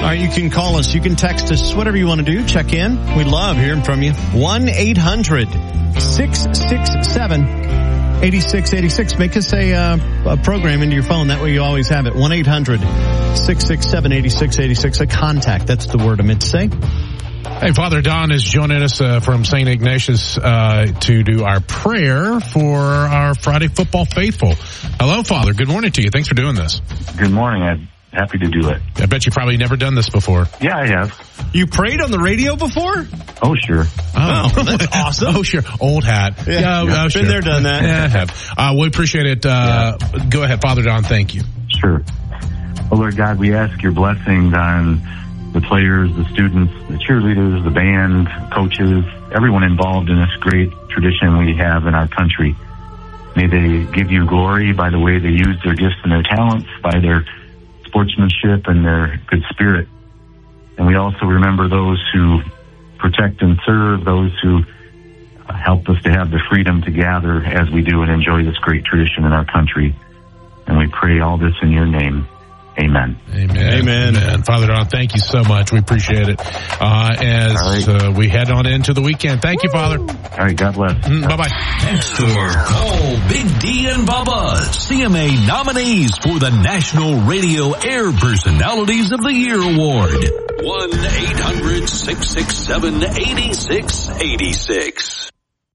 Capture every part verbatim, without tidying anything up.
right, you can call us. You can text us. Whatever you want to do. Check in. We love hearing from you. one eight hundred six six seven eight six eight six. Make us a, uh, a program into your phone. That way you always have it. one eight hundred six six seven eight six eight six. A contact. That's the word I meant to say. Hey, Father Don is joining us uh, from Saint Ignatius uh, to do our prayer for our Friday Football Faithful. Hello, Father. Good morning to you. Thanks for doing this. Good morning. I'm happy to do it. I bet you've probably never done this before. Yeah, I have. You prayed on the radio before? Oh, sure. Oh, oh that's awesome. Oh, sure. Old hat. Yeah, yeah, yeah. Uh, Been sure. there, done that. Yeah, I have. Uh, we appreciate it. Uh, yeah. Go ahead, Father Don. Thank you. Sure. Oh, Lord God, we ask your blessings on the players, the students, the cheerleaders, the band, coaches, everyone involved in this great tradition we have in our country. May they give you glory by the way they use their gifts and their talents, by their sportsmanship and their good spirit. And we also remember those who protect and serve, those who help us to have the freedom to gather as we do and enjoy this great tradition in our country. And we pray all this in your name. Amen. Amen. Amen. Amen. Father Don, thank you so much. We appreciate it. Uh, as right. uh, we head on into the weekend. Thank you, Father. All right. God bless. Mm, bye-bye. Text or call Big D and Bubba, C M A nominees for the National Radio Air Personalities of the Year Award. one eight hundred six six seven eight six eight six.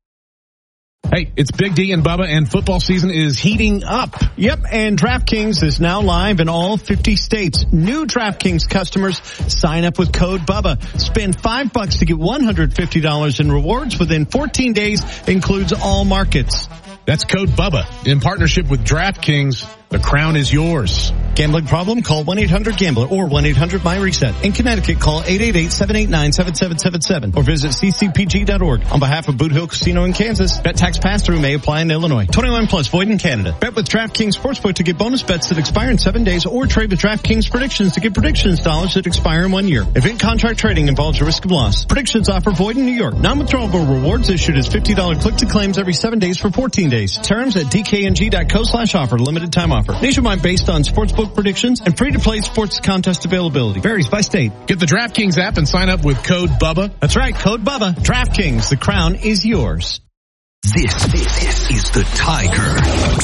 Hey, it's Big D and Bubba, and football season is heating up. Yep, and DraftKings is now live in all fifty states. New DraftKings customers sign up with code BUBBA. Spend five bucks to get one hundred fifty dollars in rewards within fourteen days. Includes all markets. That's code BUBBA. In partnership with DraftKings, the crown is yours. Gambling problem? Call one eight hundred gambler or one eight hundred my reset. In Connecticut, call eight eight eight seven eight nine seven seven seven seven or visit c c p g dot org. On behalf of Boot Hill Casino in Kansas, bet tax pass-through may apply in Illinois. twenty-one plus void in Canada. Bet with DraftKings Sportsbook to get bonus bets that expire in seven days or trade with DraftKings Predictions to get predictions dollars that expire in one year. Event contract trading involves a risk of loss. Predictions offer void in New York. Non-withdrawable rewards issued as fifty dollars click-to-claims every seven days for fourteen days. Terms at d k n g dot co slash offer. Limited time offer. Nationwide based on sportsbook predictions and free-to-play sports contest availability. Varies by state. Get the DraftKings app and sign up with code BUBBA. That's right, code BUBBA. DraftKings, the crown is yours. This, this is the Tiger